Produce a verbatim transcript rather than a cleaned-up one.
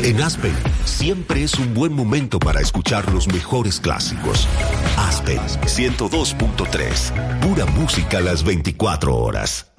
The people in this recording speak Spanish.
En Aspen, siempre es un buen momento para escuchar los mejores clásicos. Aspen ciento dos punto tres, pura música las veinticuatro horas.